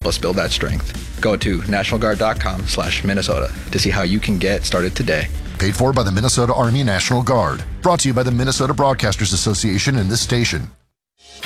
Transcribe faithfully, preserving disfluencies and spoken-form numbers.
us build that strength. Go to national guard dot com slash Minnesota to see how you can get started today. Paid for by the Minnesota Army National Guard. Brought to you by the Minnesota Broadcasters Association and this station.